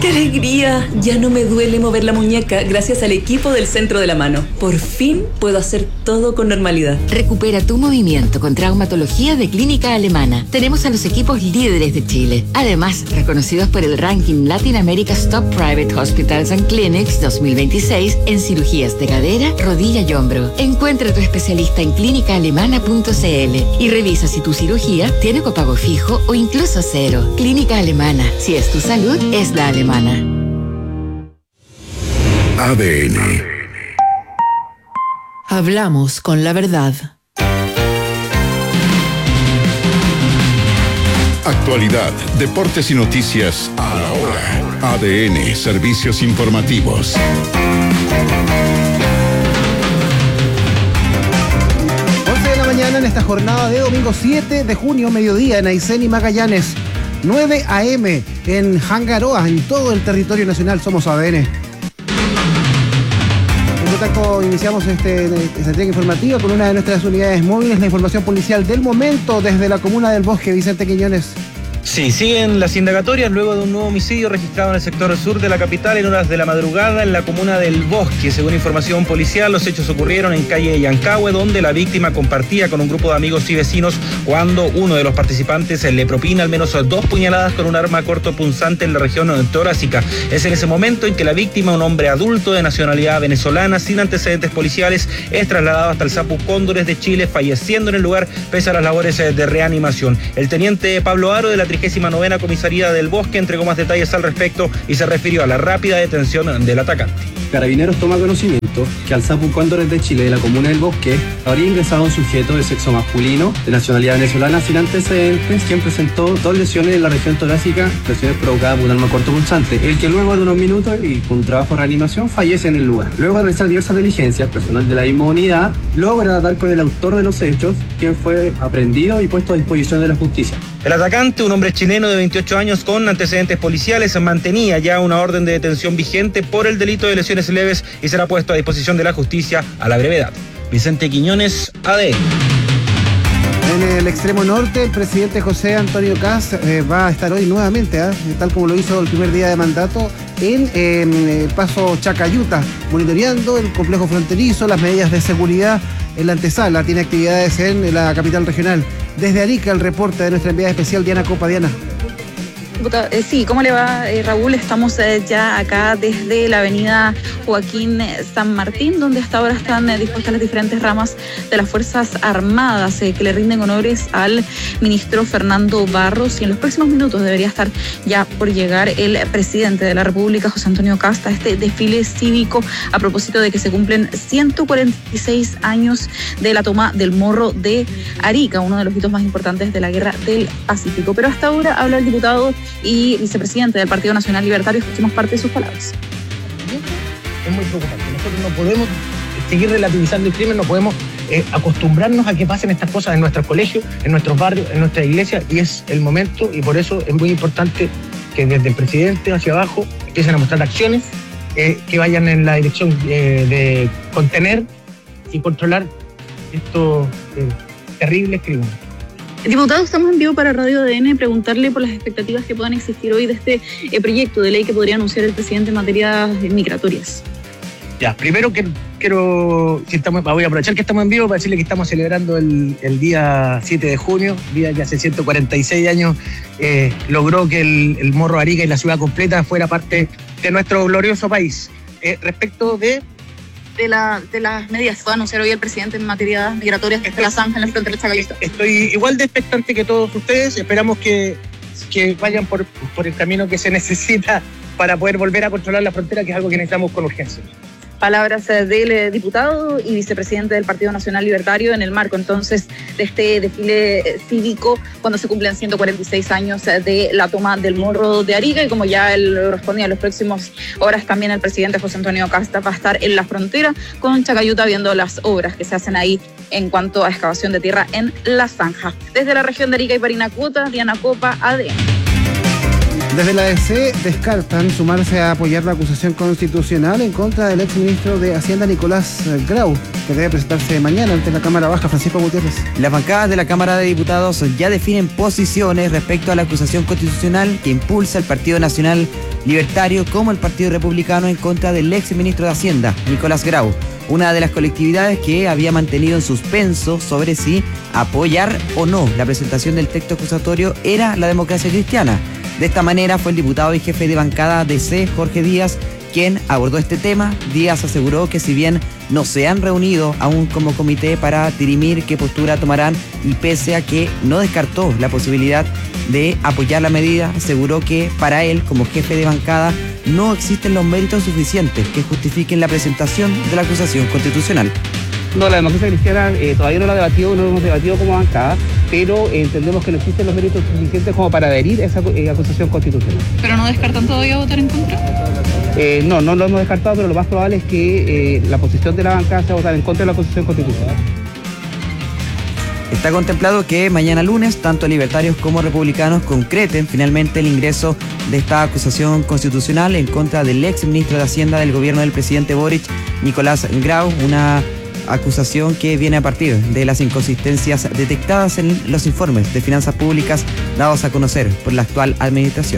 ¡Qué alegría! Ya no me duele mover la muñeca gracias al equipo del Centro de la Mano. Por fin puedo hacer todo con normalidad. Recupera tu movimiento con traumatología de Clínica Alemana. Tenemos a los equipos líderes de Chile. Además, reconocidos por el ranking Latin America's Top Private Hospitals and Clinics 2026 en cirugías de cadera, rodilla y hombro. Encuentra a tu especialista en clínicaalemana.cl y revisa si tu cirugía tiene copago fijo o incluso cero. Clínica Alemana. Si es tu salud, es la alemana. ADN. Hablamos con la verdad. Actualidad, deportes y noticias a la hora. ADN, servicios informativos. 11 de la mañana en esta jornada de domingo 7 de junio, mediodía en Aysén y Magallanes. 9 a.m. en Hangaroa, en todo el territorio nacional. Somos ADN. En contacto iniciamos esta entrega informativa con una de nuestras unidades móviles, la información policial del momento desde la comuna del Bosque. Vicente Quiñones. Sí, siguen las indagatorias luego de un nuevo homicidio registrado en el sector sur de la capital en horas de la madrugada en la comuna del Bosque. Según información policial, los hechos ocurrieron en calle Yancahue, donde la víctima compartía con un grupo de amigos y vecinos cuando uno de los participantes le propina al menos 2 puñaladas con un arma cortopunzante en la región torácica. Es en ese momento en que la víctima, un hombre adulto de nacionalidad venezolana sin antecedentes policiales, es trasladado hasta el SAPU Cóndores de Chile, falleciendo en el lugar pese a las labores de reanimación. El teniente Pablo Aro de la 39ª Comisaría del Bosque entregó más detalles al respecto y se refirió a la rápida detención del atacante. Carabineros toma conocimiento que al SAPU Cóndores de Chile de la comuna del Bosque habría ingresado un sujeto de sexo masculino de nacionalidad venezolana sin antecedentes, quien presentó 2 lesiones en la región torácica, lesiones provocadas por un arma cortopunzante, el que luego de unos minutos y con un trabajo de reanimación fallece en el lugar. Luego de realizar diversas diligencias, personal de la misma unidad logra dar con el autor de los hechos, quien fue aprehendido y puesto a disposición de la justicia. El atacante, un hombre chileno de 28 años con antecedentes policiales, mantenía ya una orden de detención vigente por el delito de lesiones leves y será puesto a disposición de la justicia a la brevedad. Vicente Quiñones, ADN. En el extremo norte, el presidente José Antonio Kast va a estar hoy nuevamente, tal como lo hizo el primer día de mandato, en el paso Chacayuta, monitoreando el complejo fronterizo, las medidas de seguridad en la antesala. Tiene actividades en la capital regional. Desde Arica, el reporte de nuestra enviada especial, Diana Copa. Diana. Sí, ¿cómo le va, Raúl? Estamos ya acá desde la avenida Joaquín San Martín, donde hasta ahora están dispuestas las diferentes ramas de las Fuerzas Armadas que le rinden honores al ministro Fernando Barros, y en los próximos minutos debería estar ya por llegar el presidente de la República, José Antonio Kast, a este desfile cívico a propósito de que se cumplen 146 años de la toma del Morro de Arica, uno de los hitos más importantes de la Guerra del Pacífico. Pero hasta ahora habla el diputado y vicepresidente del Partido Nacional Libertario. Escuchemos parte de sus palabras. Es muy preocupante. Nosotros no podemos seguir relativizando el crimen, no podemos acostumbrarnos a que pasen estas cosas en nuestros colegios, en nuestros barrios, en nuestras iglesias, y es el momento, y por eso es muy importante que desde el presidente hacia abajo empiecen a mostrar acciones que vayan en la dirección de contener y controlar estos terribles crímenes. Diputado, estamos en vivo para Radio ADN. Preguntarle por las expectativas que puedan existir hoy de este proyecto de ley que podría anunciar el presidente en materia migratorias. Ya, primero voy a aprovechar que estamos en vivo para decirle que estamos celebrando el día 7 de junio, día que hace 146 años logró que el Morro Arica y la ciudad completa fuera parte de nuestro glorioso país. Respecto de las medidas que pueda anunciar hoy el presidente en materia migratorias desde la zanja en la frontera de Chacayuta. Estoy igual de expectante que todos ustedes. Esperamos que vayan por el camino que se necesita para poder volver a controlar la frontera, que es algo que necesitamos con urgencia. Palabras del diputado y vicepresidente del Partido Nacional Libertario en el marco entonces de este desfile cívico cuando se cumplen 146 años de la toma del Morro de Arica, y como ya él respondía, en las próximas horas también el presidente José Antonio Kast va a estar en la frontera con Chacayuta viendo las obras que se hacen ahí en cuanto a excavación de tierra en la zanja. Desde la región de Arica y Parinacota, Diana Copa, ADN. Desde la DC descartan sumarse a apoyar la acusación constitucional en contra del exministro de Hacienda Nicolás Grau, que debe presentarse mañana ante la Cámara Baja. Francisco Gutiérrez. Las bancadas de la Cámara de Diputados ya definen posiciones respecto a la acusación constitucional que impulsa el Partido Nacional Libertario como el Partido Republicano en contra del exministro de Hacienda, Nicolás Grau, una de las colectividades que había mantenido en suspenso sobre si apoyar o no la presentación del texto acusatorio era la Democracia Cristiana. De esta manera fue el diputado y jefe de bancada DC, Jorge Díaz, quien abordó este tema. Díaz aseguró que si bien no se han reunido aún como comité para dirimir qué postura tomarán y pese a que no descartó la posibilidad de apoyar la medida, aseguró que para él, como jefe de bancada, no existen los méritos suficientes que justifiquen la presentación de la acusación constitucional. No, la Democracia Cristiana todavía no la ha debatido, no lo hemos debatido como bancada, pero entendemos que no existen los méritos suficientes como para adherir a esa acusación constitucional. ¿Pero no descartan todavía votar en contra? No lo hemos descartado, pero lo más probable es que la posición de la bancada sea votar en contra de la acusación constitucional. Está contemplado que mañana lunes, tanto libertarios como republicanos concreten finalmente el ingreso de esta acusación constitucional en contra del ex ministro de Hacienda del gobierno del presidente Boric, Nicolás Grau, una acusación que viene a partir de las inconsistencias detectadas en los informes de finanzas públicas dados a conocer por la actual administración.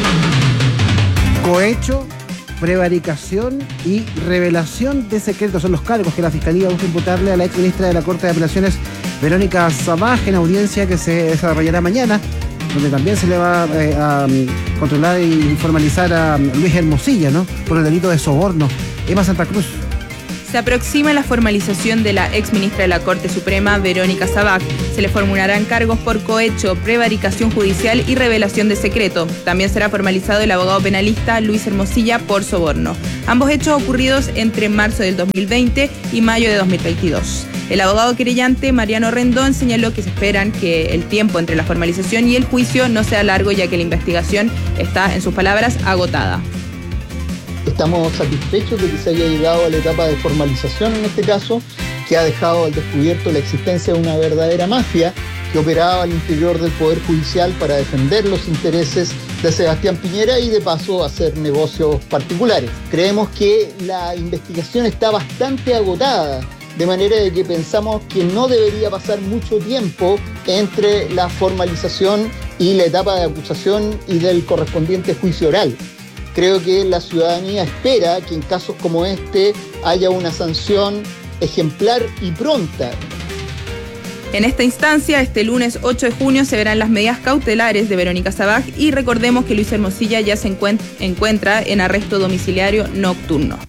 Cohecho, prevaricación y revelación de secretos son los cargos que la Fiscalía busca imputarle a la exministra de la Corte de Apelaciones, Verónica Sabaj, en audiencia que se desarrollará mañana, donde también se le va a controlar y formalizar a Luis Hermosilla, ¿no?, por el delito de soborno. Emma Santa Cruz. Se aproxima la formalización de la exministra de la Corte Suprema, Verónica Sabaj. Se le formularán cargos por cohecho, prevaricación judicial y revelación de secreto. También será formalizado el abogado penalista Luis Hermosilla por soborno. Ambos hechos ocurridos entre marzo del 2020 y mayo de 2022. El abogado querellante, Mariano Rendón, señaló que se esperan que el tiempo entre la formalización y el juicio no sea largo, ya que la investigación está, en sus palabras, agotada. Estamos satisfechos de que se haya llegado a la etapa de formalización en este caso, que ha dejado al descubierto la existencia de una verdadera mafia que operaba al interior del Poder Judicial para defender los intereses de Sebastián Piñera y de paso hacer negocios particulares. Creemos que la investigación está bastante agotada, de manera de que pensamos que no debería pasar mucho tiempo entre la formalización y la etapa de acusación y del correspondiente juicio oral. Creo que la ciudadanía espera que en casos como este haya una sanción ejemplar y pronta. En esta instancia, este lunes 8 de junio, se verán las medidas cautelares de Verónica Sabaj y recordemos que Luis Hermosilla ya se encuentra en arresto domiciliario nocturno.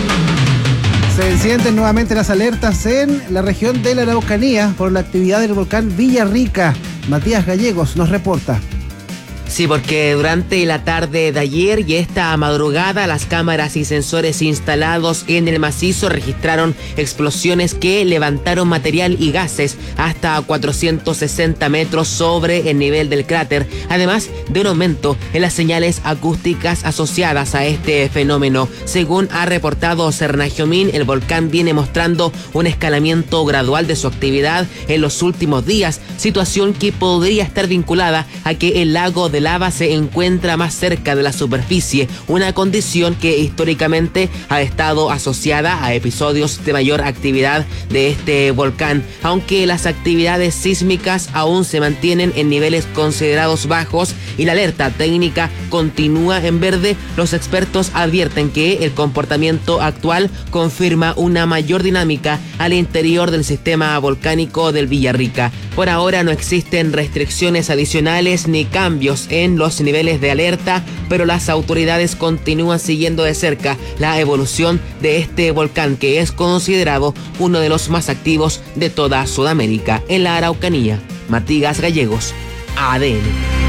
Se encienden nuevamente las alertas en la región de la Araucanía por la actividad del volcán Villarrica. Matías Gallegos nos reporta. Sí, porque durante la tarde de ayer y esta madrugada las cámaras y sensores instalados en el macizo registraron explosiones que levantaron material y gases hasta 460 metros sobre el nivel del cráter, además de un aumento en las señales acústicas asociadas a este fenómeno. Según ha reportado Cernagiomín, el volcán viene mostrando un escalamiento gradual de su actividad en los últimos días, situación que podría estar vinculada a que el lago de lava se encuentra más cerca de la superficie, una condición que históricamente ha estado asociada a episodios de mayor actividad de este volcán. Aunque las actividades sísmicas aún se mantienen en niveles considerados bajos y la alerta técnica continúa en verde, los expertos advierten que el comportamiento actual confirma una mayor dinámica al interior del sistema volcánico del Villarrica. Por ahora no existen restricciones adicionales ni cambios en los niveles de alerta, pero las autoridades continúan siguiendo de cerca la evolución de este volcán, que es considerado uno de los más activos de toda Sudamérica. En la Araucanía, Matías Gallegos, ADN.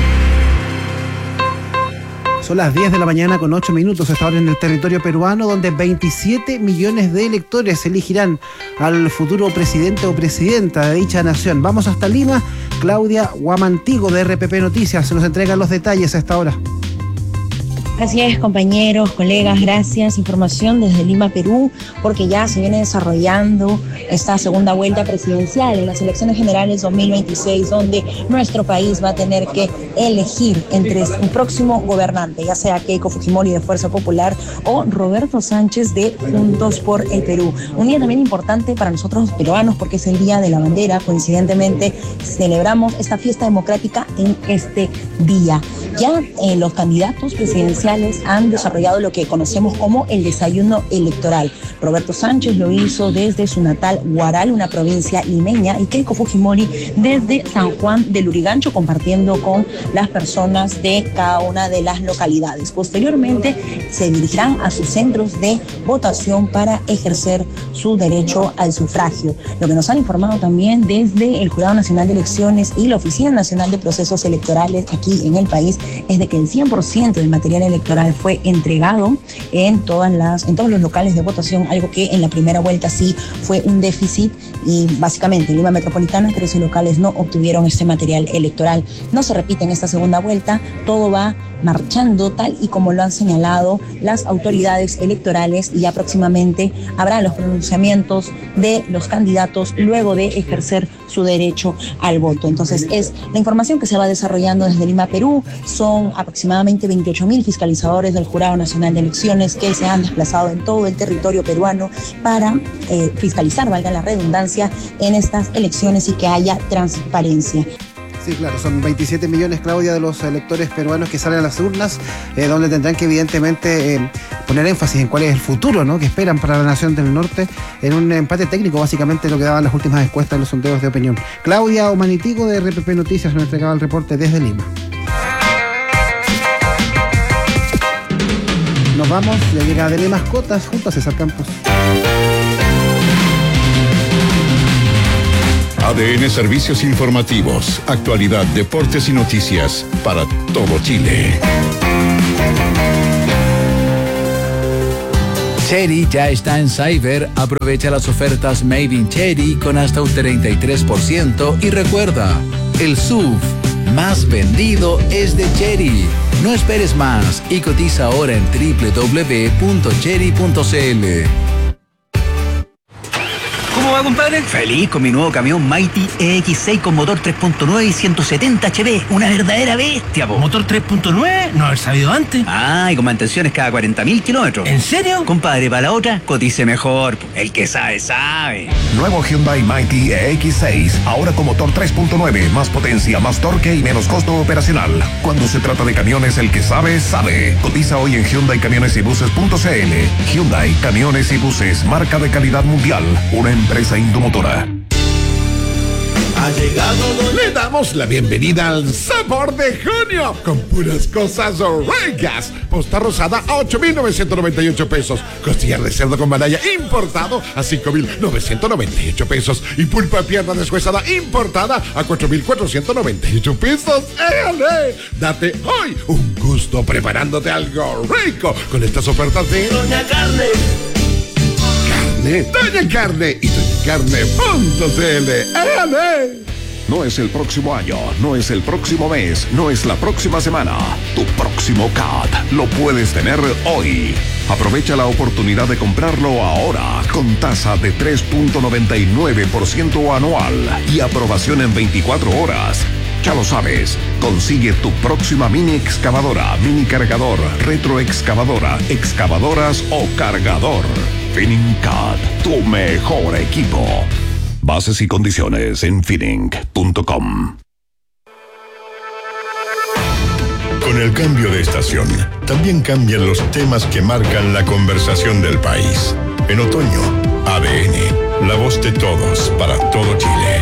Son las 10 de la mañana con 8 minutos, hasta ahora en el territorio peruano, donde 27 millones de electores elegirán al futuro presidente o presidenta de dicha nación. Vamos hasta Lima. Claudia Guamantigo de RPP Noticias nos entrega los detalles a esta hora. Así es, compañeros, colegas, gracias. Información desde Lima, Perú, porque ya se viene desarrollando esta segunda vuelta presidencial en las elecciones generales 2026, donde nuestro país va a tener que elegir entre un próximo gobernante, ya sea Keiko Fujimori de Fuerza Popular o Roberto Sánchez de Juntos por el Perú. Un día también importante para nosotros los peruanos porque es el Día de la Bandera. Coincidentemente celebramos esta fiesta democrática en este día. Ya los candidatos presidenciales han desarrollado lo que conocemos como el desayuno electoral. Roberto Sánchez lo hizo desde su natal Huaral, una provincia limeña, y Keiko Fujimori desde San Juan del Lurigancho, compartiendo con las personas de cada una de las localidades. Posteriormente se dirigirán a sus centros de votación para ejercer su derecho al sufragio. Lo que nos han informado también desde el Jurado Nacional de Elecciones y la Oficina Nacional de Procesos Electorales aquí en el país es de que el 100% del material electoral fue entregado en todos los locales de votación, algo que en la primera vuelta sí fue un déficit, y básicamente en Lima Metropolitana 13 locales no obtuvieron este material electoral. No se repite en esta segunda vuelta, todo va marchando tal y como lo han señalado las autoridades electorales, y ya próximamente habrá los pronunciamientos de los candidatos luego de ejercer su derecho al voto. Entonces es la información que se va desarrollando desde Lima, Perú. Son aproximadamente 28.000 fiscalizadores del Jurado Nacional de Elecciones que se han desplazado en todo el territorio peruano para fiscalizar, valga la redundancia, en estas elecciones y que haya transparencia. Sí, claro, son 27 millones, Claudia, de los electores peruanos que salen a las urnas, donde tendrán que evidentemente poner énfasis en cuál es el futuro, ¿no?, que esperan para la nación del norte, en un empate técnico, básicamente lo que daban las últimas encuestas en los sondeos de opinión. Claudia Omanitigo de RPP Noticias nos entregaba el reporte desde Lima. Nos vamos, ya llega de Mascotas junto a César Campos. ADN Servicios Informativos, actualidad, deportes y noticias para todo Chile. Chery ya está en Cyber. Aprovecha las ofertas Made in Chery con hasta un 33%. Y recuerda, el SUV más vendido es de Chery. No esperes más y cotiza ahora en www.chery.cl. ¿Cómo va, compadre? Feliz con mi nuevo camión Mighty EX6 con motor 3.9 y 170 HP. Una verdadera bestia, po. ¿Motor 3.9? No haber sabido antes. Ah, y con mantenciones cada 40.000 kilómetros. ¿En serio? Compadre, para la otra, cotice mejor. El que sabe, sabe. Nuevo Hyundai Mighty EX6. Ahora con motor 3.9. Más potencia, más torque y menos costo operacional. Cuando se trata de camiones, el que sabe, sabe. Cotiza hoy en HyundaiCamionesYbuses.cl. Hyundai Camiones y Buses. Marca de calidad mundial. Una empresa Indomotora. Ha llegado. Le damos la bienvenida al sabor de junio con puras cosas ricas. Posta rosada a 8.998 pesos. Costillar de cerdo con manalla importado a 5.998 pesos. Y pulpa de pierna deshuesada importada a 4.498 pesos. ¡Éale! Date hoy un gusto preparándote algo rico con estas ofertas de Doña Carne. Doña Carne y DoñaCarne.cl. ¡Éale! No es el próximo año, no es el próximo mes, no es la próxima semana. Tu próximo CAT lo puedes tener hoy. Aprovecha la oportunidad de comprarlo ahora con tasa de 3.99% anual y aprobación en 24 horas. Ya lo sabes, consigue tu próxima mini excavadora, mini cargador, retroexcavadora, excavadoras o cargador. FinningCAT, tu mejor equipo. Bases y condiciones en finning.com. Con el cambio de estación, también cambian los temas que marcan la conversación del país. En otoño, ADN, la voz de todos para todo Chile.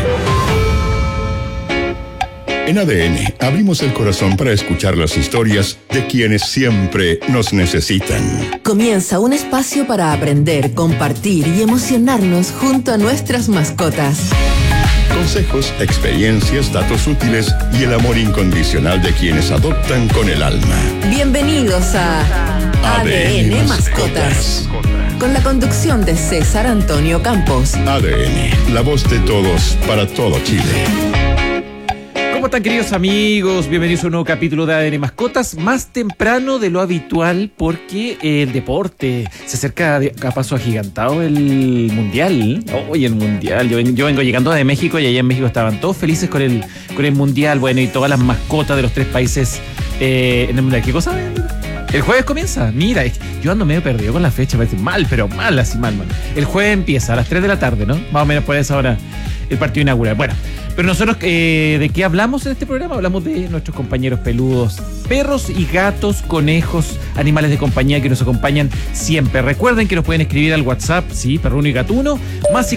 En ADN abrimos el corazón para escuchar las historias de quienes siempre nos necesitan. Comienza un espacio para aprender, compartir y emocionarnos junto a nuestras mascotas. Consejos, experiencias, datos útiles y el amor incondicional de quienes adoptan con el alma. Bienvenidos a ADN Mascotas. Con la conducción de César Antonio Campos. ADN, la voz de todos para todo Chile. ¿Cómo están, queridos amigos? Bienvenidos a un nuevo capítulo de ADN Mascotas, más temprano de lo habitual porque el deporte se acerca a paso agigantado el Mundial. Hoy el Mundial. Yo vengo llegando de México y allá en México estaban todos felices con el Mundial. Bueno, y todas las mascotas de los 3 países en el Mundial. ¿Qué cosa? El jueves comienza. Mira, yo ando medio perdido con la fecha, parece mal, pero mal, así mal. El jueves empieza a las 3 de la tarde, ¿no? Más o menos por esa hora el partido inaugural. Bueno, pero nosotros, ¿de qué hablamos en este programa? Hablamos de nuestros compañeros peludos, perros y gatos, conejos, animales de compañía que nos acompañan siempre. Recuerden que nos pueden escribir al WhatsApp, sí, Perruno y Gatuno, más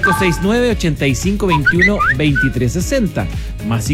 569-8521-2360, más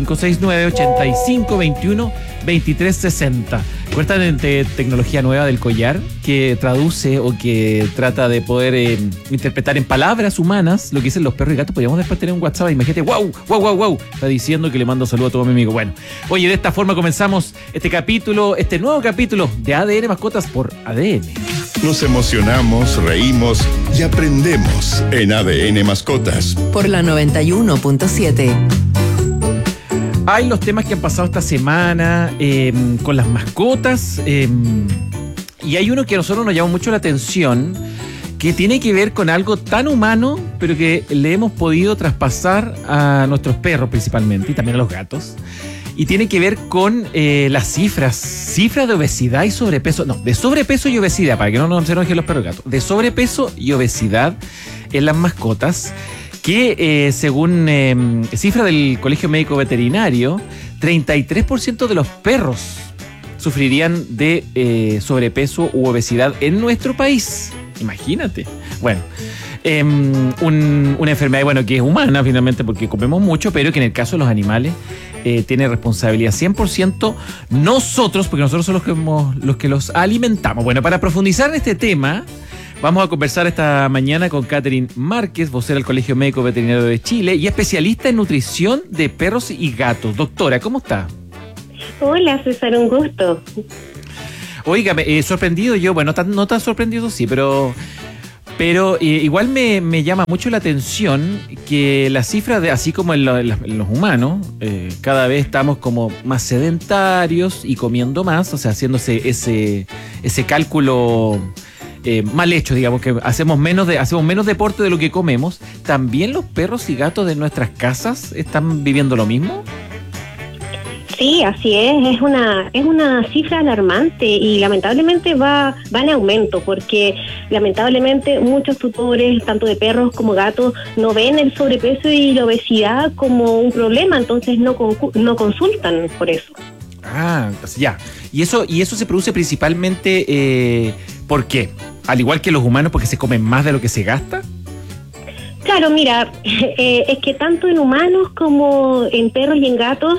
569-8521-2360. Cuentan de tecnología nueva del collar que traduce o que trata de poder interpretar en palabras humanas lo que dicen los perros y gatos. Podríamos después tener un WhatsApp, imagínate, wow, está diciendo que le mando saludo a todo mi amigo. Bueno, oye, de esta forma comenzamos este nuevo capítulo de ADN Mascotas por ADN. Nos emocionamos, reímos y aprendemos en ADN Mascotas. Por la 91.7. Hay los temas que han pasado esta semana con las mascotas y hay uno que a nosotros nos llamó mucho la atención, que tiene que ver con algo tan humano, pero que le hemos podido traspasar a nuestros perros principalmente y también a los gatos. Y tiene que ver con las cifras de obesidad y sobrepeso. No, de sobrepeso y obesidad, para que no nos enojen los perros y gatos. De sobrepeso y obesidad en las mascotas, que según cifra del Colegio Médico Veterinario, 33% de los perros sufrirían de sobrepeso u obesidad en nuestro país. Imagínate. Bueno, una enfermedad, bueno, que es humana finalmente porque comemos mucho, pero que en el caso de los animales tiene responsabilidad 100% nosotros, porque nosotros somos los que los alimentamos. Bueno, para profundizar en este tema, vamos a conversar esta mañana con Catherine Márquez, vocera del Colegio Médico Veterinario de Chile y especialista en nutrición de perros y gatos. Doctora, ¿cómo está? Hola, César, un gusto. Óigame, sorprendido yo, bueno, no tan sorprendido sí, pero igual me llama mucho la atención que las cifras, así como en los humanos, cada vez estamos como más sedentarios y comiendo más, o sea, haciéndose ese cálculo mal hecho, digamos, que hacemos menos deporte de lo que comemos. ¿También los perros y gatos de nuestras casas están viviendo lo mismo? Sí, así es una cifra alarmante y lamentablemente va en aumento, porque lamentablemente muchos tutores, tanto de perros como gatos, no ven el sobrepeso y la obesidad como un problema, entonces no consultan por eso. Ah, ya. Y eso se produce principalmente ¿por qué? Al igual que los humanos, porque se comen más de lo que se gasta. Claro, mira, es que tanto en humanos como en perros y en gatos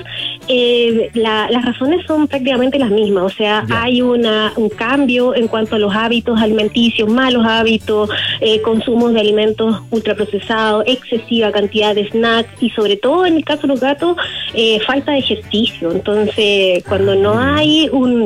las razones son prácticamente las mismas. O sea, hay un cambio en cuanto a los hábitos alimenticios, malos hábitos, consumos de alimentos ultraprocesados, excesiva cantidad de snacks y sobre todo en el caso de los gatos, falta de ejercicio. Entonces, cuando no hay un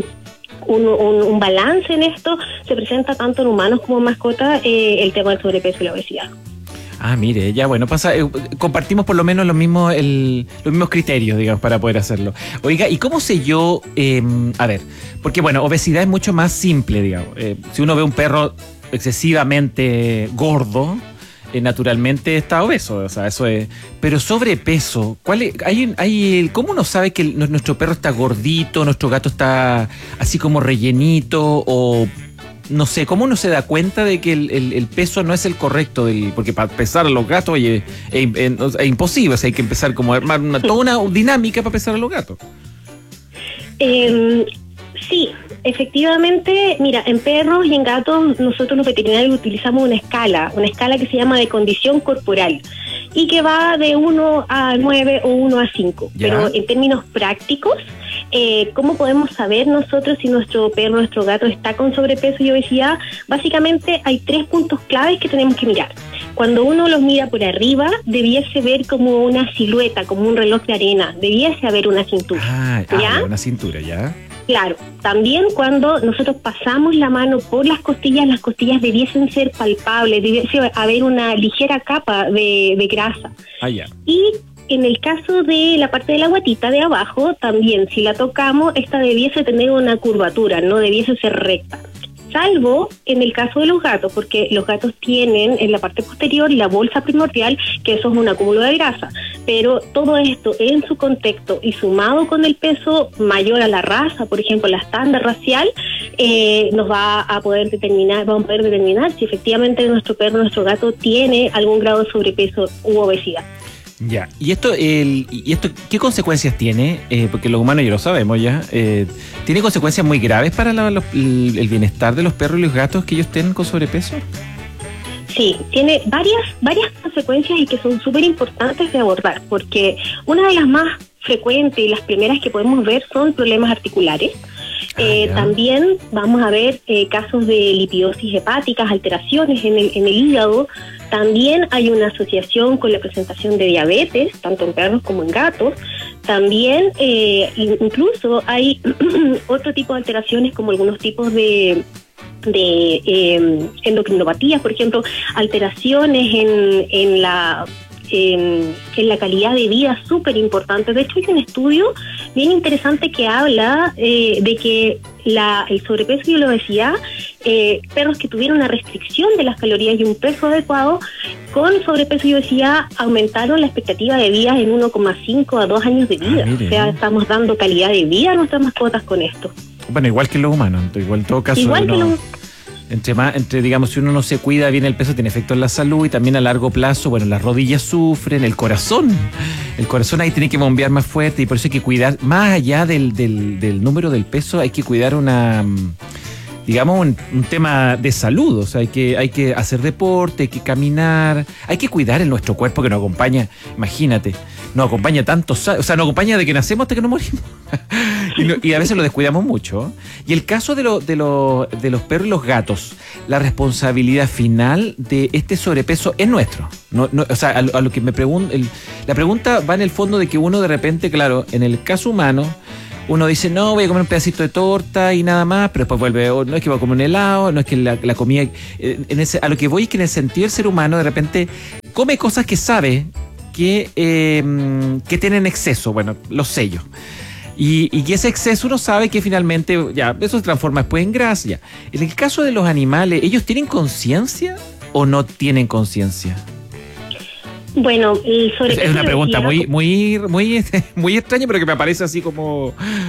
balance en esto, se presenta tanto en humanos como en mascotas el tema del sobrepeso y la obesidad. Ah, mire, ya bueno, compartimos por lo menos los mismos criterios, digamos, para poder hacerlo. Oiga, ¿y cómo sé yo? A ver, porque bueno, obesidad es mucho más simple, digamos. Si uno ve un perro excesivamente gordo, naturalmente está obeso, o sea, eso es. Pero sobrepeso, ¿cómo uno sabe que nuestro perro está gordito, nuestro gato está así como rellenito o no sé, ¿cómo uno se da cuenta de que el peso no es el correcto? Porque para pesar a los gatos, oye, es imposible, o sea, hay que empezar como a armar toda una dinámica para pesar a los gatos. Sí, efectivamente, mira, en perros y en gatos nosotros los veterinarios utilizamos una escala que se llama de condición corporal y que va de 1 a 9 o 1 a 5. ¿Ya? Pero en términos prácticos, ¿cómo podemos saber nosotros si nuestro perro, nuestro gato está con sobrepeso y obesidad? Básicamente hay 3 puntos claves que tenemos que mirar. Cuando uno los mira por arriba, debiese ver como una silueta, como un reloj de arena, debiese haber una cintura. ¿Ya? Una cintura, ¿ya? Claro, también cuando nosotros pasamos la mano por las costillas debiesen ser palpables, debiese haber una ligera capa de grasa. Ya. Y En el caso de la parte de la guatita de abajo, también si la tocamos, esta debiese tener una curvatura, no debiese ser recta. Salvo en el caso de los gatos, porque los gatos tienen en la parte posterior la bolsa primordial, que eso es un acúmulo de grasa. Pero todo esto en su contexto y sumado con el peso mayor a la raza, por ejemplo, la estándar racial, nos va a poder determinar, vamos a poder determinar si efectivamente nuestro perro, nuestro gato tiene algún grado de sobrepeso u obesidad. Ya, ¿y esto qué consecuencias tiene? Porque los humanos ya lo sabemos ya. ¿Tiene consecuencias muy graves para el bienestar de los perros y los gatos que ellos estén con sobrepeso? Sí, tiene varias consecuencias y que son súper importantes de abordar, porque una de las más frecuentes y las primeras que podemos ver son problemas articulares. También vamos a ver casos de lipidosis hepáticas, alteraciones en el hígado. También hay una asociación con la presentación de diabetes, tanto en perros como en gatos. También incluso hay otro tipo de alteraciones como algunos tipos de endocrinopatías, por ejemplo, alteraciones en la calidad de vida súper importante. De hecho, hay un estudio bien interesante que habla de que el sobrepeso y la obesidad, perros que tuvieron una restricción de las calorías y un peso adecuado, con sobrepeso y obesidad aumentaron la expectativa de vida en 1,5 a 2 años de vida. O sea, estamos dando calidad de vida a nuestras mascotas con esto. Bueno, igual que los humanos, igual en todo caso. Igual que los digamos, si uno no se cuida bien el peso, tiene efecto en la salud y también a largo plazo, bueno, las rodillas sufren, el corazón ahí tiene que bombear más fuerte y por eso hay que cuidar, más allá del número del peso, hay que cuidar un tema de salud. O sea, hay que hacer deporte, hay que caminar, hay que cuidar en nuestro cuerpo que nos acompaña, imagínate, nos acompaña tantos años, o sea, nos acompaña de que nacemos hasta que nos morimos. y a veces lo descuidamos mucho. Y el caso de los perros y los gatos, la responsabilidad final de este sobrepeso es nuestro. O sea, a lo que me pregunto, la pregunta va en el fondo de que uno de repente, claro, en el caso humano, uno dice, no, voy a comer un pedacito de torta y nada más, pero después vuelve, no es que voy a comer un helado, no es que la comida... a lo que voy es que en el sentido del ser humano, de repente, come cosas que sabe que tienen exceso, bueno, los sellos. Y ese exceso uno sabe que finalmente, ya, eso se transforma después en grasa, ya. En el caso de los animales, ¿ellos tienen conciencia o no tienen conciencia? Bueno, es una pregunta muy extraña, pero que me aparece así como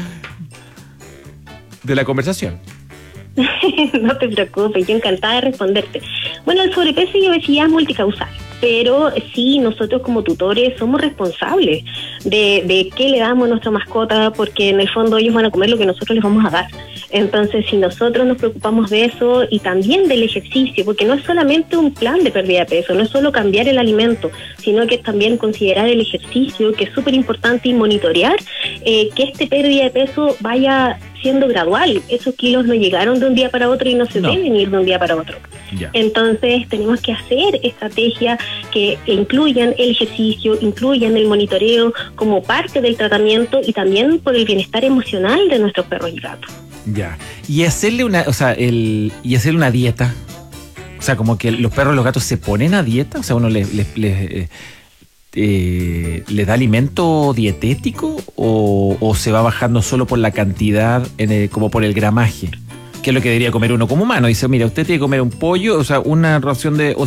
de la conversación. No te preocupes, yo encantada de responderte. Bueno, el sobrepeso y obesidad es multicausal, pero sí, nosotros como tutores somos responsables de qué le damos a nuestra mascota, porque en el fondo ellos van a comer lo que nosotros les vamos a dar. Entonces, si nosotros nos preocupamos de eso y también del ejercicio, porque no es solamente un plan de pérdida de peso, no es solo cambiar el alimento, sino que también considerar el ejercicio, que es súper importante, y monitorear que este pérdida de peso vaya siendo gradual. Esos kilos no llegaron de un día para otro y no se deben ir de un día para otro. Ya. Entonces tenemos que hacer estrategias que incluyan el ejercicio, incluyan el monitoreo como parte del tratamiento y también por el bienestar emocional de nuestros perros y gatos. Ya. Y hacerle una dieta. O sea, como que los perros y los gatos se ponen a dieta, o sea, uno les da alimento dietético o se va bajando solo por la cantidad, como por el gramaje, que es lo que debería comer uno como humano. Dice, mira, usted tiene que comer un pollo, o sea, una ración de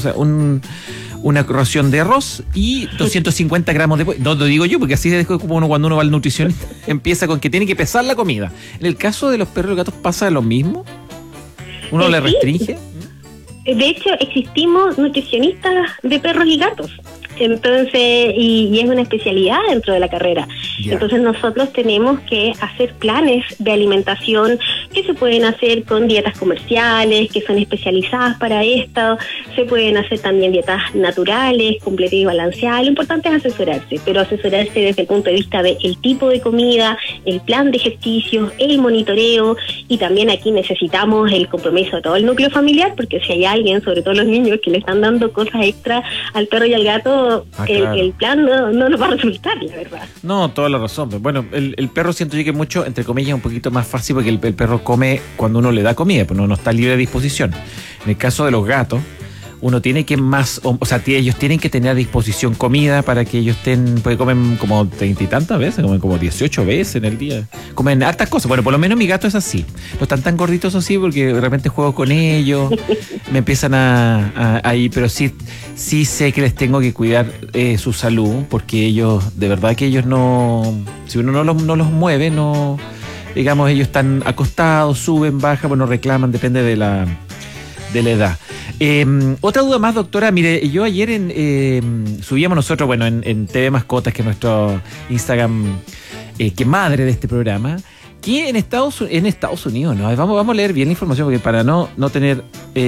arroz y 250 gramos de pollo. No lo digo yo, porque así es como cuando uno va al nutricionista, empieza con que tiene que pesar la comida. En el caso de los perros y los gatos pasa lo mismo. ¿Uno le restringe? De hecho, existimos nutricionistas de perros y gatos. Entonces, y es una especialidad dentro de la carrera. Yeah. Entonces nosotros tenemos que hacer planes de alimentación que se pueden hacer con dietas comerciales, que son especializadas para esto. Se pueden hacer también dietas naturales, completas y balanceadas. Lo importante es asesorarse, pero asesorarse desde el punto de vista del tipo de comida, el plan de ejercicios, el monitoreo, y también aquí necesitamos el compromiso de todo el núcleo familiar, porque si hay alguien, sobre todo los niños, que le están dando cosas extra al perro y al gato, claro, el plan no nos va a resultar, la verdad. No, toda la razón. Bueno, el perro siento yo que mucho, entre comillas, un poquito más fácil, porque el perro come cuando uno le da comida, pues no está libre de disposición. En el caso de los gatos, uno tiene que ellos tienen que tener a disposición comida para que ellos estén, porque comen como 30 y tantas veces, comen como 18 veces en el día, comen hartas cosas. Bueno, por lo menos mi gato es así, no están tan gorditos así porque de repente juego con ellos, me empiezan a ir, pero sí sé que les tengo que cuidar su salud, porque ellos, de verdad que ellos no, si uno no los mueve, no, digamos, ellos están acostados, suben, bajan, bueno, reclaman, depende de la edad. Otra duda más, doctora. Mire, yo ayer subíamos nosotros, bueno, en TV Mascotas, que es nuestro Instagram, que madre de este programa, que en Estados Unidos, ¿no? Vamos a leer bien la información, porque para no tener...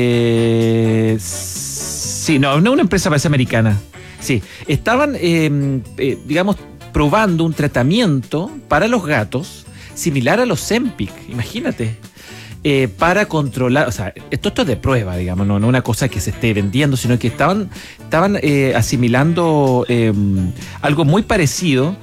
una empresa parece americana. Sí, estaban, digamos, probando un tratamiento para los gatos similar a los Ozempic, imagínate. Para controlar, o sea, esto es de prueba, digamos, no una cosa que se esté vendiendo, sino que estaban asimilando algo muy parecido,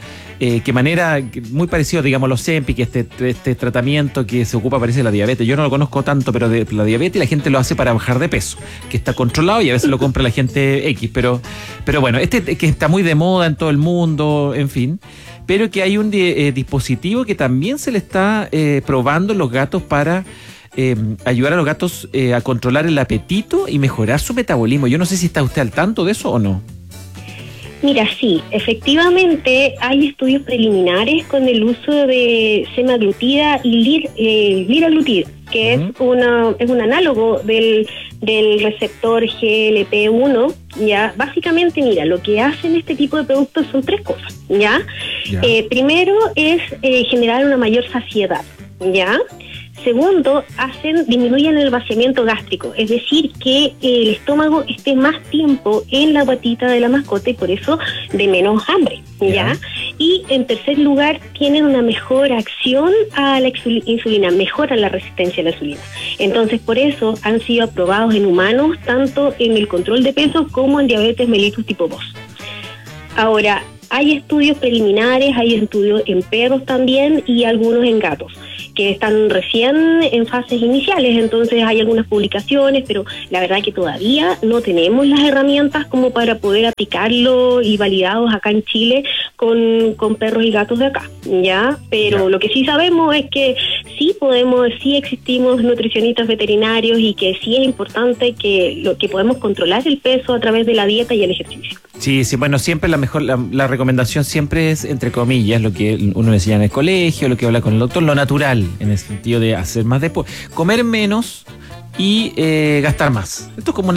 muy parecido, digamos, a los Ozempic, este tratamiento que se ocupa, parece, de la diabetes. Yo no lo conozco tanto, pero de la diabetes la gente lo hace para bajar de peso, que está controlado y a veces lo compra la gente X, pero bueno, que está muy de moda en todo el mundo, en fin. Pero que hay un dispositivo que también se le está probando en los gatos para ayudar a los gatos a controlar el apetito y mejorar su metabolismo. Yo no sé si está usted al tanto de eso o no. Mira, sí, efectivamente hay estudios preliminares con el uso de semaglutida y liraglutida, que es un análogo del receptor GLP-1, ¿ya? Básicamente, mira, lo que hacen este tipo de productos son tres cosas, ¿ya? Primero es generar una mayor saciedad, ¿ya? Segundo, disminuyen el vaciamiento gástrico, es decir, que el estómago esté más tiempo en la patita de la mascota y por eso de menos hambre, ¿ya? Y en tercer lugar, tienen una mejor acción a la insulina, mejoran la resistencia a la insulina. Entonces, por eso han sido aprobados en humanos, tanto en el control de peso como en diabetes mellitus tipo 2. Ahora, hay estudios preliminares, hay estudios en perros también y algunos en gatos, que están recién en fases iniciales, entonces hay algunas publicaciones, pero la verdad que todavía no tenemos las herramientas como para poder aplicarlo y validados acá en Chile con perros y gatos de acá, ¿ya? Pero lo que sí sabemos es que sí existimos nutricionistas veterinarios y que sí es importante que podemos controlar el peso a través de la dieta y el ejercicio. Sí, bueno, siempre la recomendación siempre es, entre comillas, lo que uno le enseña en el colegio, lo que habla con el doctor, lo natural, en el sentido de hacer más deporte, comer menos y gastar más. Esto es como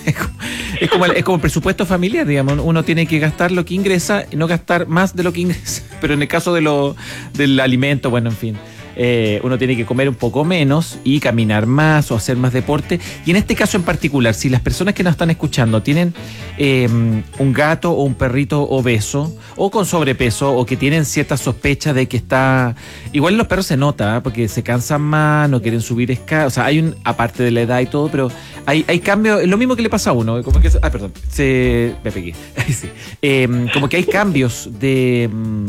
es como el presupuesto familiar, digamos. Uno tiene que gastar lo que ingresa y no gastar más de lo que ingresa. Pero en el caso del alimento, bueno, en fin. Uno tiene que comer un poco menos y caminar más o hacer más deporte. Y en este caso en particular, si las personas que nos están escuchando tienen un gato o un perrito obeso o con sobrepeso o que tienen cierta sospecha de que está... Igual los perros se nota, porque se cansan más, no quieren subir escaleras. O sea, hay aparte de la edad y todo, pero hay cambios. Es lo mismo que le pasa a uno. Como que, me pegué. Sí. Como que hay cambios de...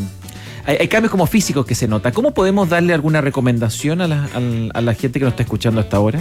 Hay cambios como físicos que se nota. ¿Cómo podemos darle alguna recomendación a la gente que nos está escuchando hasta ahora?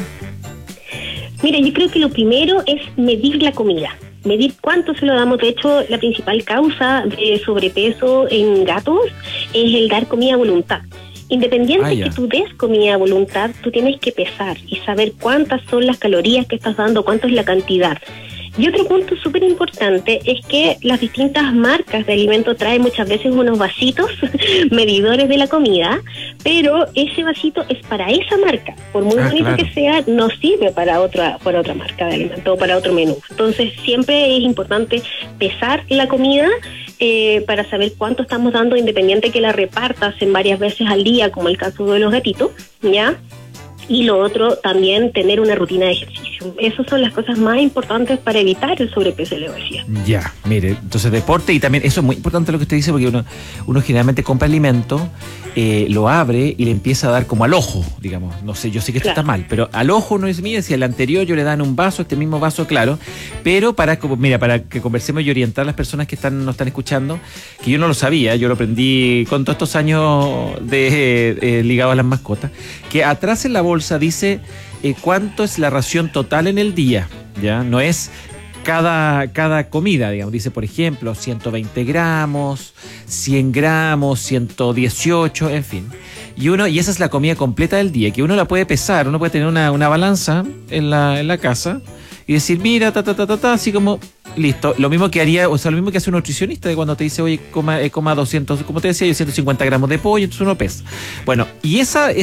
Mira, yo creo que lo primero es medir la comida. Medir cuánto se lo damos. De hecho, la principal causa de sobrepeso en gatos es el dar comida a voluntad. Independiente que tú des comida a voluntad, tú tienes que pesar y saber cuántas son las calorías que estás dando, cuánto es la cantidad. Y otro punto súper importante es que las distintas marcas de alimentos traen muchas veces unos vasitos medidores de la comida, pero ese vasito es para esa marca. Por muy bonito que sea, no sirve para otra marca de alimento o para otro menú. Entonces siempre es importante pesar la comida para saber cuánto estamos dando, independiente que la repartas en varias veces al día, como el caso de los gatitos, ¿ya? Y lo otro, también tener una rutina de ejercicio. Esas son las cosas más importantes para evitar el sobrepeso y la obesidad. Ya, mire, entonces deporte, y también eso es muy importante lo que usted dice, porque uno generalmente compra alimento, lo abre y le empieza a dar como al ojo, digamos. No sé, yo sé que esto está mal, pero al ojo no es mío, si al anterior yo le dan un vaso, este mismo vaso, claro, pero para que conversemos y orientar a las personas que nos están escuchando, que yo no lo sabía, yo lo aprendí con todos estos años ligados a las mascotas, que atrás en la bolsa dice cuánto es la ración total en el día, ¿ya? No es cada comida, digamos. Dice, por ejemplo, 120 gramos, 100 gramos, 118, en fin. Y esa es la comida completa del día, que uno la puede pesar, uno puede tener una balanza en la casa y decir, mira, así como, listo. Lo mismo que haría, o sea, lo mismo que hace un nutricionista de cuando te dice, oye, coma 200, como te decía yo, 150 gramos de pollo, entonces uno pesa. Bueno, y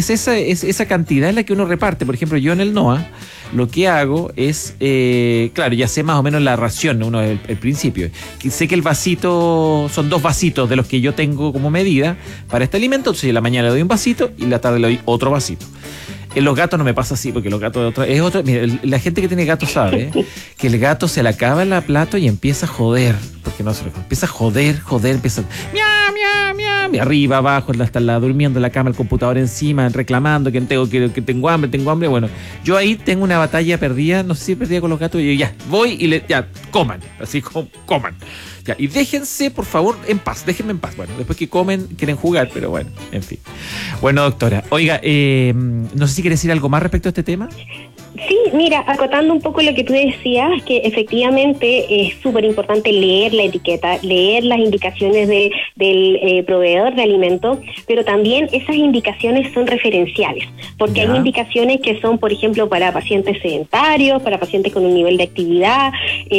esa cantidad es la que uno reparte. Por ejemplo, yo en el NOA, lo que hago es, claro, ya sé más o menos la ración, uno el principio. Sé que el vasito, son 2 vasitos de los que yo tengo como medida para este alimento, entonces en la mañana le doy un vasito y en la tarde le doy otro vasito. En los gatos no me pasa así, porque los gatos es otro. Mira, la gente que tiene gatos sabe que el gato se le acaba el plato y empieza a joder, porque no se lo empieza a joder, empieza miau, arriba, abajo, hasta durmiendo en la cama, el computador encima, reclamando que tengo hambre. Bueno, yo ahí tengo una batalla perdida, no sé si perdida con los gatos, y yo ya voy y coman, así como coman. Ya, y déjense, por favor, en paz, déjenme en paz. Bueno, después que comen, quieren jugar, pero bueno, en fin. Bueno, doctora, oiga, no sé si quiere decir algo más respecto a este tema. Sí, mira, acotando un poco lo que tú decías, que efectivamente es súper importante leer la etiqueta, leer las indicaciones del proveedor de alimentos, pero también esas indicaciones son referenciales, porque hay indicaciones que son, por ejemplo, para pacientes sedentarios, para pacientes con un nivel de actividad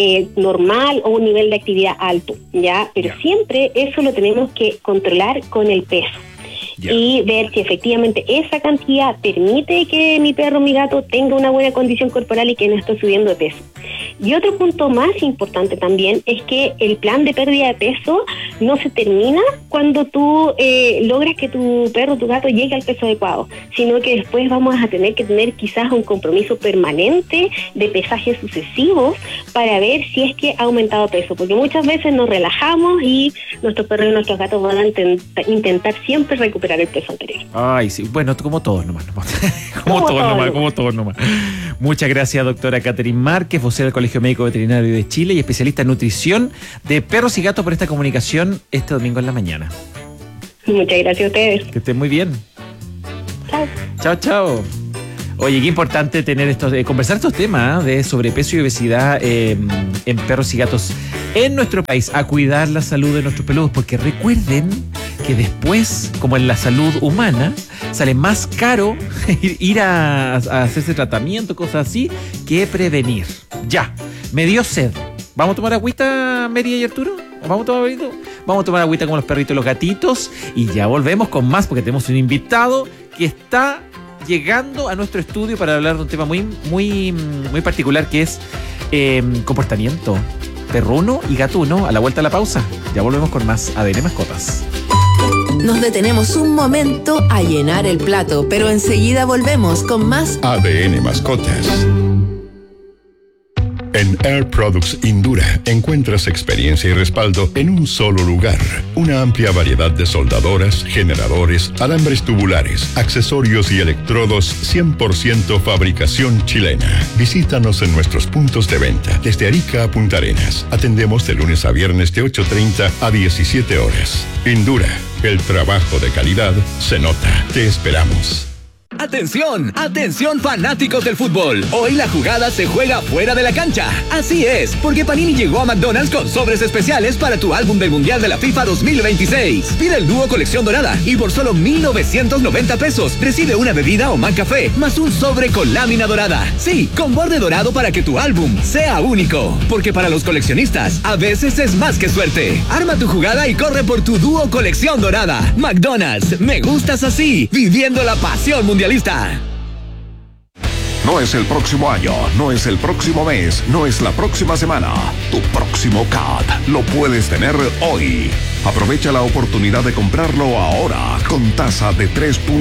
normal o un nivel de actividad alto, ¿ya? Pero siempre eso lo tenemos que controlar con el peso. Y ver si efectivamente esa cantidad permite que mi perro, mi gato tenga una buena condición corporal y que no esté subiendo de peso. Y otro punto más importante también es que el plan de pérdida de peso no se termina cuando tú logras que tu perro, tu gato llegue al peso adecuado, sino que después vamos a tener que tener quizás un compromiso permanente de pesajes sucesivos para ver si es que ha aumentado peso, porque muchas veces nos relajamos y nuestros perros y nuestros gatos van a intentar siempre recuperar el peso anterior. Ay, sí, bueno, como todos nomás. Como todos nomás. Muchas gracias, doctora Catherine Márquez, vocera del Colegio Médico Veterinario de Chile y especialista en nutrición de perros y gatos, por esta comunicación este domingo en la mañana. Muchas gracias a ustedes. Que estén muy bien. Chao. Chao. Oye, qué importante tener conversar estos temas de sobrepeso y obesidad en perros y gatos en nuestro país, a cuidar la salud de nuestros peludos, porque recuerden que después, como en la salud humana, sale más caro ir a hacerse tratamiento, cosas así, que prevenir. Ya, me dio sed. ¿Vamos a tomar agüita, Mary y Arturo? ¿Vamos a tomar agüita como los perritos y los gatitos? Y ya volvemos con más, porque tenemos un invitado que está llegando a nuestro estudio para hablar de un tema muy particular, que es comportamiento perruno y gatuno. A la vuelta a la pausa, ya volvemos con más ADN Mascotas. Nos detenemos un momento a llenar el plato, pero enseguida volvemos con más ADN Mascotas. En Air Products Indura encuentras experiencia y respaldo en un solo lugar. Una amplia variedad de soldadoras, generadores, alambres tubulares, accesorios y electrodos 100% fabricación chilena. Visítanos en nuestros puntos de venta desde Arica a Punta Arenas. Atendemos de lunes a viernes de 8:30 a 17 horas. Indura, el trabajo de calidad se nota. Te esperamos. ¡Atención! ¡Atención, fanáticos del fútbol! Hoy la jugada se juega fuera de la cancha. Así es, porque Panini llegó a McDonald's con sobres especiales para tu álbum del Mundial de la FIFA 2026. Pide el dúo colección dorada y por solo 1,990 pesos recibe una bebida o McCafé más un sobre con lámina dorada. Sí, con borde dorado para que tu álbum sea único. Porque para los coleccionistas, a veces es más que suerte. Arma tu jugada y corre por tu dúo colección dorada. McDonald's, me gustas así, viviendo la pasión mundialista. No es el próximo año, no es el próximo mes, no es la próxima semana. Tu próximo CAT lo puedes tener hoy. Aprovecha la oportunidad de comprarlo ahora con tasa de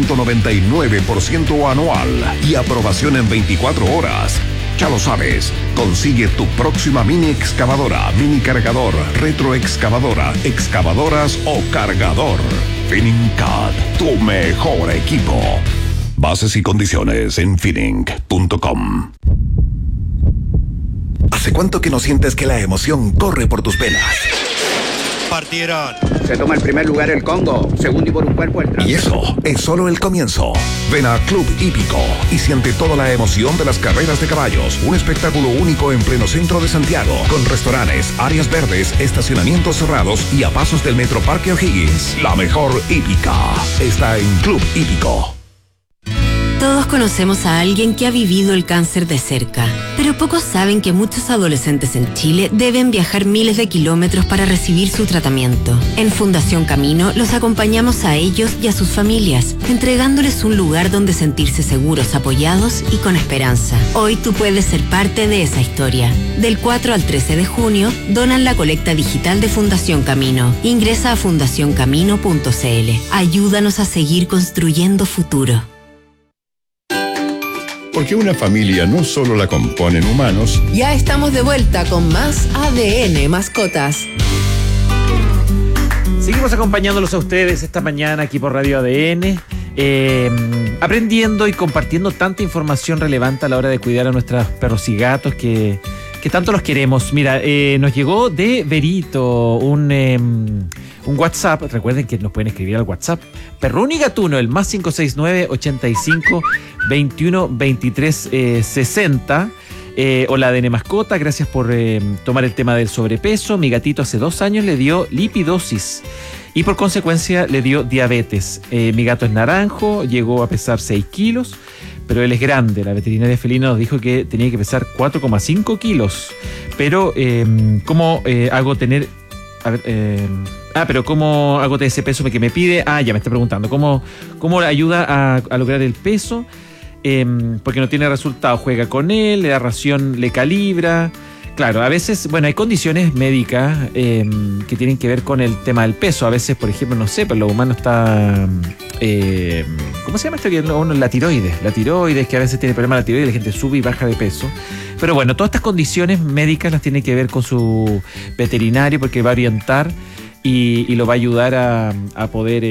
3.99% anual y aprobación en 24 horas. Ya lo sabes, consigue tu próxima mini excavadora, mini cargador, retroexcavadora, excavadoras o cargador. FinningCAT, tu mejor equipo. Bases y condiciones en finning.com. ¿Hace cuánto que no sientes que la emoción corre por tus venas? partieron. Se toma el primer lugar el Congo, segundo y por un cuerpo el Y eso es solo el comienzo. Ven a Club Hípico y siente toda la emoción de las carreras de caballos. Un espectáculo único en pleno centro de Santiago, con restaurantes, áreas verdes, estacionamientos cerrados y a pasos del Metro Parque O'Higgins. La mejor hípica está en Club Hípico. Todos conocemos a alguien que ha vivido el cáncer de cerca, pero pocos saben que muchos adolescentes en Chile deben viajar miles de kilómetros para recibir su tratamiento. En Fundación Camino los acompañamos a ellos y a sus familias, entregándoles un lugar donde sentirse seguros, apoyados y con esperanza. Hoy tú puedes ser parte de esa historia. Del 4 al 13 de junio, donan la colecta digital de Fundación Camino. Ingresa a fundacioncamino.cl. Ayúdanos a seguir construyendo futuro. Porque una familia no solo la componen humanos. Ya estamos de vuelta con más ADN Mascotas. Seguimos acompañándolos a ustedes esta mañana aquí por Radio ADN, aprendiendo y compartiendo tanta información relevante a la hora de cuidar a nuestros perros y gatos que tanto los queremos. Mira, nos llegó de Verito un WhatsApp. Recuerden que nos pueden escribir al WhatsApp Perrún y Gatuno, el más 569 85 21 23 60. Hola ADN Mascota, gracias por tomar el tema del sobrepeso. Mi gatito hace 2 años le dio lipidosis y por consecuencia le dio diabetes. Mi gato es naranjo, llegó a pesar 6 kilos, pero él es grande. La veterinaria felina nos dijo que tenía que pesar 4,5 kilos. Pero, ¿cómo hago tener... A ver, pero ¿cómo hago ese peso que me pide? Ya me está preguntando. ¿Cómo le ayuda a lograr el peso? Porque no tiene resultado. Juega con él, le da ración, le calibra. Claro, a veces, bueno, hay condiciones médicas que tienen que ver con el tema del peso. A veces, por ejemplo, no sé, pero lo humano está... ¿cómo se llama esto? La tiroides. La tiroides, que a veces tiene problemas la tiroides, la gente sube y baja de peso. Pero bueno, todas estas condiciones médicas las tiene que ver con su veterinario, porque va a orientar y lo va a ayudar a poder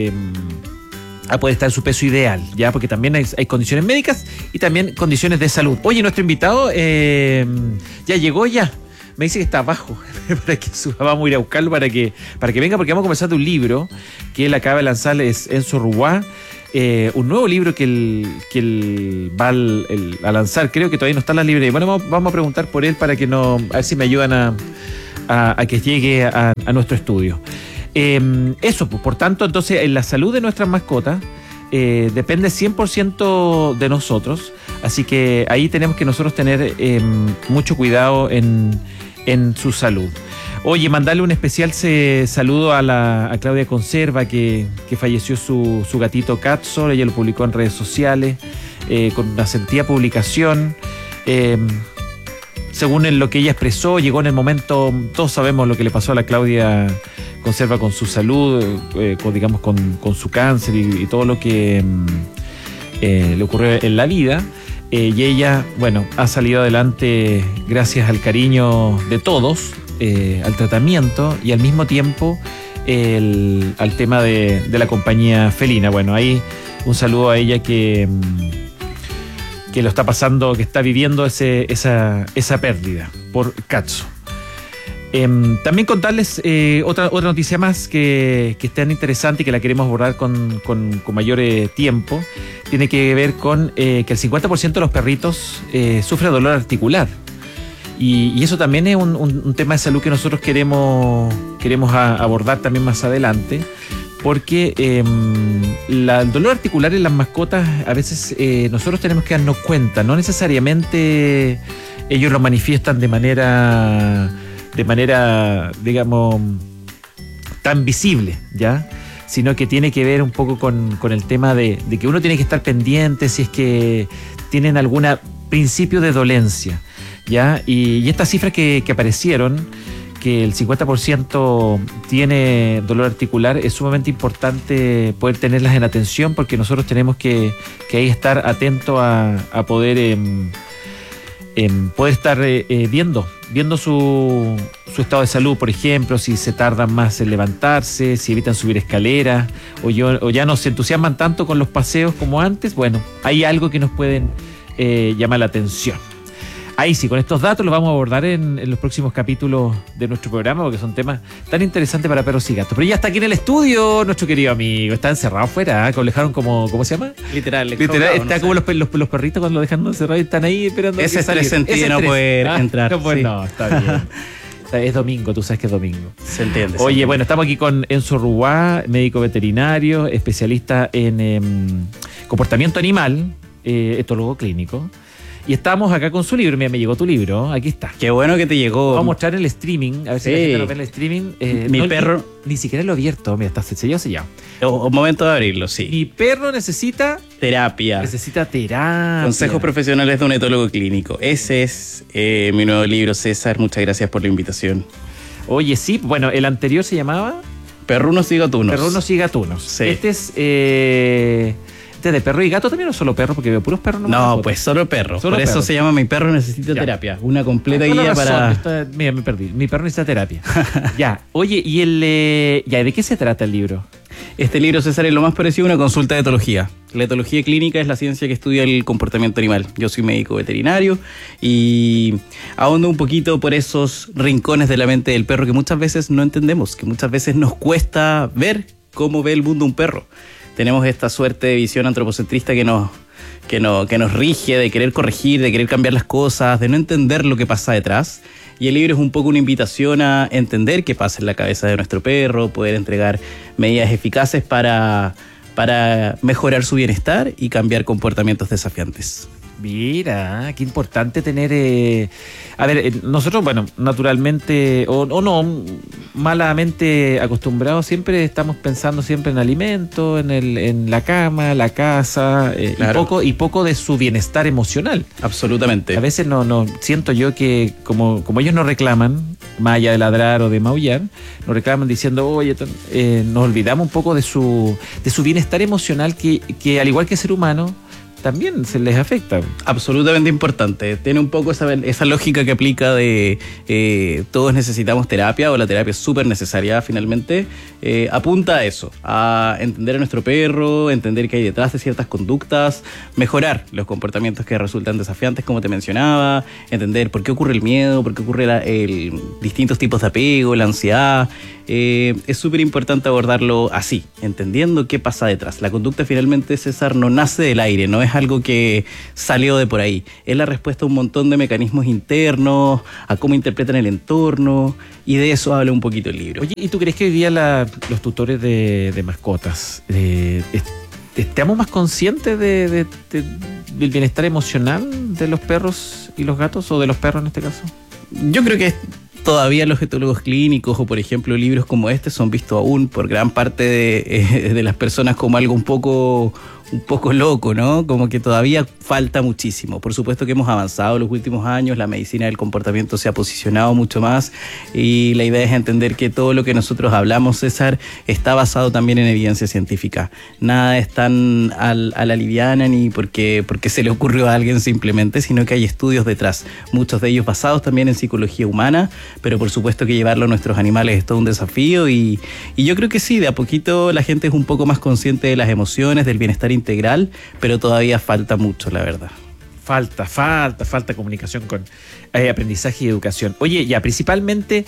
estar en su peso ideal, ¿ya? Porque también hay condiciones médicas y también condiciones de salud. Oye, nuestro invitado ya llegó ya. Me dice que está abajo, para que vamos a ir a buscarlo para que venga, porque vamos a conversar de un libro que él acaba de lanzar, es Enzo Ruá, un nuevo libro que él va a lanzar. Creo que todavía no está en las librerías. Bueno, vamos a preguntar por él para que a ver si me ayudan a que llegue a nuestro estudio. Eso, pues, por tanto, entonces, en la salud de nuestras mascotas depende 100% de nosotros, así que ahí tenemos que nosotros tener mucho cuidado en su salud. Oye, mandarle un especial saludo a Claudia Conserva, que falleció su gatito Katso. Ella lo publicó en redes sociales con una sentida publicación. Según lo que ella expresó, llegó en el momento, todos sabemos lo que le pasó a la Claudia Conserva con su salud, con su cáncer y todo lo que le ocurrió en la vida. Y ella, bueno, ha salido adelante gracias al cariño de todos, al tratamiento y al mismo tiempo al tema de la compañía felina. Bueno, ahí un saludo a ella que lo está pasando, que está viviendo esa pérdida por Katso. También contarles otra noticia más que es tan interesante y que la queremos abordar con mayor tiempo. Tiene que ver con que el 50% de los perritos sufre dolor articular. Y eso también es un tema de salud que nosotros queremos abordar también más adelante, porque el dolor articular en las mascotas a veces nosotros tenemos que darnos cuenta. No necesariamente ellos lo manifiestan de manera digamos tan visible, ¿ya? Sino que tiene que ver un poco con el tema de que uno tiene que estar pendiente si es que tienen algún principio de dolencia, ¿ya? Y estas cifras que aparecieron, que el 50% tiene dolor articular, es sumamente importante poder tenerlas en atención, porque nosotros tenemos que ahí estar atentos a poder estar viendo su estado de salud. Por ejemplo, si se tardan más en levantarse, si evitan subir escaleras, o ya no se entusiasman tanto con los paseos como antes. Bueno, hay algo que nos pueden llamar la atención. Ahí sí, con estos datos los vamos a abordar en los próximos capítulos de nuestro programa, porque son temas tan interesantes para perros y gatos. Pero ya está aquí en el estudio nuestro querido amigo. Está encerrado afuera, que lo dejaron como, ¿cómo se llama? Literal, está no como los perritos cuando lo dejan encerrado y están ahí esperando. Ese estrés sentí de no poder entrar. No, pues no, está bien. Es domingo, tú sabes que es domingo. Se entiende. Oye, bueno, estamos aquí con Enzo Rubá, médico veterinario, especialista en comportamiento animal, etólogo clínico. Y estamos acá con su libro. Mira, me llegó tu libro. Aquí está. Qué bueno que te llegó. Vamos a mostrar el streaming. A ver si la gente lo ve en el streaming. Mi perro... Ni siquiera lo he abierto. Mira, está sellado. Un momento de abrirlo, sí. Mi perro necesita... terapia. Necesita terapia. Consejos profesionales de un etólogo clínico. Ese es mi nuevo libro, César. Muchas gracias por la invitación. Oye, sí. Bueno, el anterior se llamaba... Perrunos y Gatunos. Perrunos y Gatunos. Sí. Este es... ¿Este de perro y gato también o solo perro? Porque veo puros perros. No, pues solo perro. Por eso se llama Mi perro necesita terapia. Una completa guía para... Mira, me perdí. Mi perro necesita terapia. Ya. Oye, ¿y de qué se trata el libro? Este libro, César, es lo más parecido a una consulta de etología. La etología clínica es la ciencia que estudia el comportamiento animal. Yo soy médico veterinario y ahondo un poquito por esos rincones de la mente del perro que muchas veces no entendemos, que muchas veces nos cuesta ver cómo ve el mundo un perro. Tenemos esta suerte de visión antropocentrista que nos rige, de querer corregir, de querer cambiar las cosas, de no entender lo que pasa detrás. Y el libro es un poco una invitación a entender qué pasa en la cabeza de nuestro perro, poder entregar medidas eficaces para mejorar su bienestar y cambiar comportamientos desafiantes. Mira, qué importante tener... nosotros, bueno, naturalmente, o no, malamente acostumbrados, siempre estamos pensando siempre en alimentos, en la cama, la casa, claro. y poco de su bienestar emocional. Absolutamente. A veces no siento yo que, como ellos nos reclaman, más allá de ladrar o de maullar, nos reclaman diciendo, oye, nos olvidamos un poco de su bienestar emocional que al igual que ser humano, también se les afecta. Absolutamente importante. Tiene un poco esa lógica que aplica de todos necesitamos terapia o la terapia es súper necesaria finalmente. Apunta a eso, a entender a nuestro perro, entender qué hay detrás de ciertas conductas, mejorar los comportamientos que resultan desafiantes, como te mencionaba, entender por qué ocurre el miedo, por qué ocurre distintos tipos de apego, la ansiedad. Es súper importante abordarlo así, entendiendo qué pasa detrás. La conducta finalmente, César, no nace del aire, no es algo que salió de por ahí. Es la respuesta a un montón de mecanismos internos, a cómo interpretan el entorno, y de eso habla un poquito el libro. Oye, ¿y tú crees que hoy día los tutores de mascotas estamos más conscientes del bienestar emocional de los perros y los gatos, o de los perros en este caso? Yo creo que todavía los etólogos clínicos o, por ejemplo, libros como este son vistos aún por gran parte de las personas como algo un poco loco, ¿no? Como que todavía falta muchísimo. Por supuesto que hemos avanzado en los últimos años, la medicina del comportamiento se ha posicionado mucho más y la idea es entender que todo lo que nosotros hablamos, César, está basado también en evidencia científica. Nada es tan a la liviana ni porque se le ocurrió a alguien simplemente, sino que hay estudios detrás, muchos de ellos basados también en psicología humana, pero por supuesto que llevarlo a nuestros animales es todo un desafío y yo creo que sí, de a poquito la gente es un poco más consciente de las emociones, del bienestar integral, pero todavía falta mucho, la verdad. Falta comunicación con aprendizaje y educación. Oye, ya, principalmente,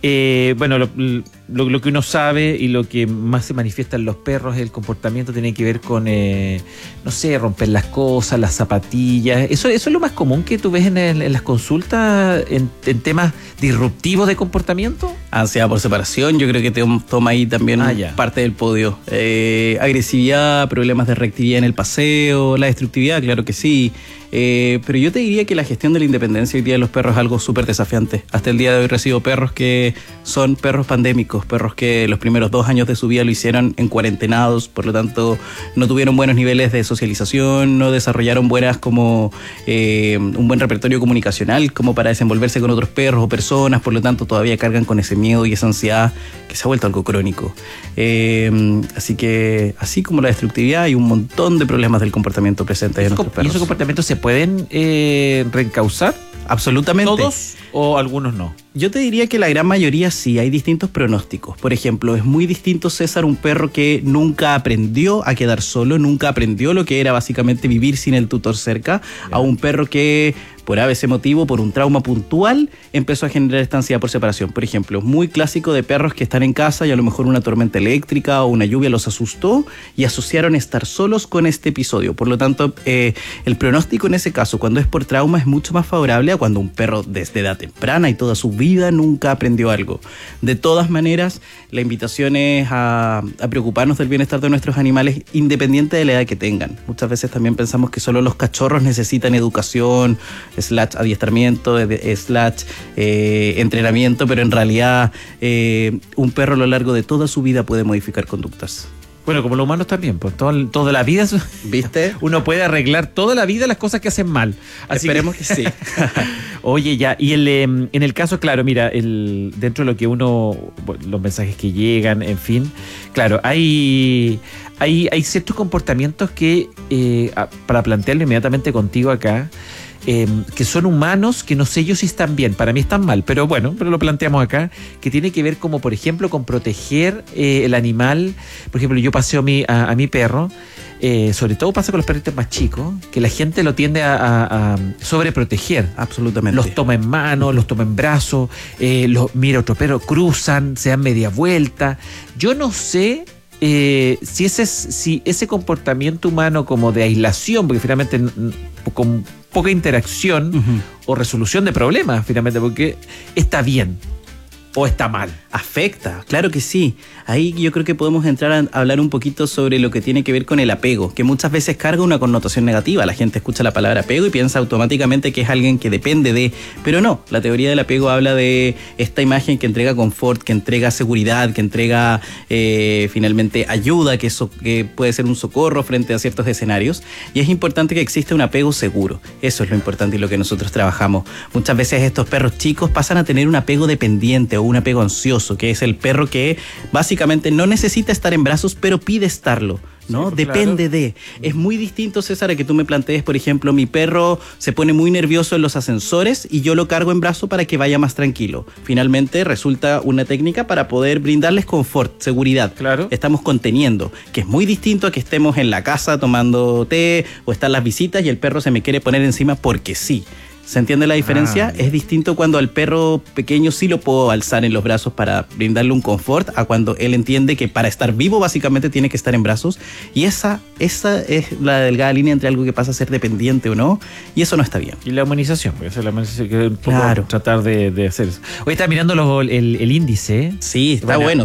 lo que uno sabe y lo que más se manifiesta en los perros, el comportamiento tiene que ver con, romper las cosas, las zapatillas. Eso es lo más común que tú ves en las consultas en temas disruptivos de comportamiento. Ansiedad por separación, yo creo que te toma ahí también parte del podio. Agresividad, problemas de reactividad en el paseo, la destructividad, claro que sí. Pero yo te diría que la gestión de la independencia hoy día de los perros es algo súper desafiante. Hasta el día de hoy recibo perros que son perros pandémicos, perros que los primeros 2 años de su vida lo hicieron en cuarentenados, por lo tanto no tuvieron buenos niveles de socialización, no desarrollaron un buen repertorio comunicacional como para desenvolverse con otros perros o personas, por lo tanto todavía cargan con ese miedo y esa ansiedad que se ha vuelto algo crónico. Así que, así como la destructividad, hay un montón de problemas del comportamiento presente de nuestros perros. ¿Y esos comportamientos se pueden reencauzar? Absolutamente. ¿Todos o algunos no? Yo te diría que la gran mayoría sí, hay distintos pronósticos. Por ejemplo, es muy distinto, César, un perro que nunca aprendió a quedar solo, nunca aprendió lo que era básicamente vivir sin el tutor cerca, a un perro que por ese motivo, por un trauma puntual, empezó a generar esta ansiedad por separación. Por ejemplo, muy clásico de perros que están en casa y a lo mejor una tormenta eléctrica o una lluvia los asustó y asociaron estar solos con este episodio. Por lo tanto, el pronóstico en ese caso, cuando es por trauma, es mucho más favorable a cuando un perro desde edad temprana y toda su vida nunca aprendió algo. De todas maneras, la invitación es a preocuparnos del bienestar de nuestros animales independiente de la edad que tengan. Muchas veces también pensamos que solo los cachorros necesitan educación, adiestramiento, entrenamiento, pero en realidad un perro a lo largo de toda su vida puede modificar conductas. Bueno, como los humanos también, pues toda la vida, ¿viste? Uno puede arreglar toda la vida las cosas que hacen mal. Así Esperemos que sí. Oye, ya, y en el caso, claro, mira, dentro de lo que los mensajes que llegan, en fin, claro, hay ciertos comportamientos que, para plantearlo inmediatamente contigo acá, que son humanos, que no sé yo si están bien, para mí están mal, pero bueno, pero lo planteamos acá, que tiene que ver como, por ejemplo, con proteger el animal. Por ejemplo, yo paseo a mi perro, sobre todo pasa con los perritos más chicos, que la gente lo tiende a sobreproteger. Absolutamente. Los toma en mano, los toma en brazos, mira otro perro, cruzan, se dan media vuelta. Yo no sé si ese comportamiento humano como de aislación, porque finalmente con poca interacción o resolución de problemas, finalmente, porque está bien o está mal. Afecta, claro que sí. Ahí yo creo que podemos entrar a hablar un poquito sobre lo que tiene que ver con el apego, que muchas veces carga una connotación negativa. La gente escucha la palabra apego y piensa automáticamente que es alguien que depende de... Pero no, la teoría del apego habla de esta imagen que entrega confort, que entrega seguridad, que entrega finalmente ayuda, que puede ser un socorro frente a ciertos escenarios. Y es importante que exista un apego seguro. Eso es lo importante y lo que nosotros trabajamos. Muchas veces estos perros chicos pasan a tener un apego dependiente o un apego ansioso, que es el perro que básicamente no necesita estar en brazos, pero pide estarlo, ¿no? Sí, depende de. Es muy distinto, César, a que tú me plantees, por ejemplo, mi perro se pone muy nervioso en los ascensores y yo lo cargo en brazo para que vaya más tranquilo. Finalmente resulta una técnica para poder brindarles confort, seguridad. Claro. Estamos conteniendo, que es muy distinto a que estemos en la casa tomando té o están las visitas y el perro se me quiere poner encima porque sí. ¿Se entiende la diferencia? Es distinto cuando al perro pequeño sí lo puedo alzar en los brazos para brindarle un confort, a cuando él entiende que para estar vivo básicamente tiene que estar en brazos. Y esa es la delgada línea entre algo que pasa a ser dependiente o no, y eso no está bien. Y la humanización, porque esa es la humanización que un poco tratar de hacer eso. Hoy está mirando el índice. Sí, está bueno.